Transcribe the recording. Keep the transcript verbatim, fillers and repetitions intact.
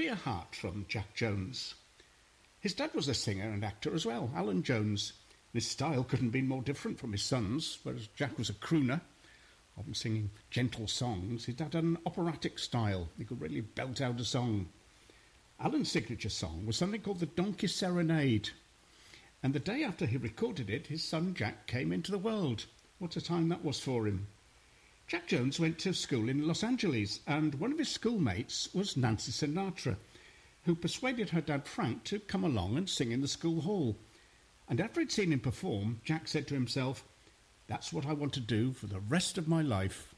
Dear Heart from Jack Jones. His dad was a singer and actor as well, Alan Jones. His style couldn't have been more different from his son's, whereas Jack was a crooner, often singing gentle songs. His dad had an operatic style. He could really belt out a song. Alan's signature song was something called the Donkey Serenade. And the day after he recorded it, his son Jack came into the world. What a time that was for him. Jack Jones went to school in Los Angeles, and one of his schoolmates was Nancy Sinatra, who persuaded her dad Frank to come along and sing in the school hall. And after he'd seen him perform, Jack said to himself, "That's what I want to do for the rest of my life."